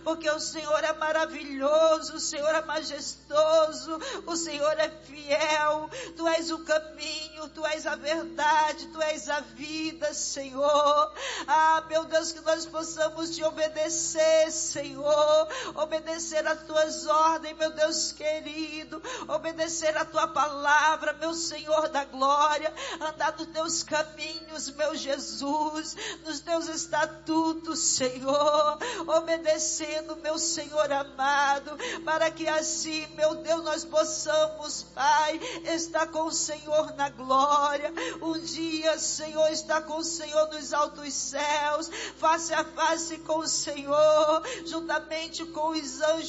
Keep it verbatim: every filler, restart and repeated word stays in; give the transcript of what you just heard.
porque o Senhor é maravilhoso, o Senhor é majestoso, o Senhor é fiel. Tu és o caminho, Tu és a verdade, Tu és a vida, Senhor. Ah, meu Deus, que nós possamos Te obedecer, Senhor, obedecer às Tuas ordens, meu Deus querido, obedecer a Tua palavra, meu Senhor da glória, andar nos Teus caminhos, meu Jesus, nos Teus estatutos, Senhor, obedecendo, meu Senhor amado, para que assim, meu Deus, nós possamos, Pai, estar com o Senhor na glória, um dia, Senhor, estar com o Senhor nos altos céus, face a face com o Senhor, juntamente com os anjos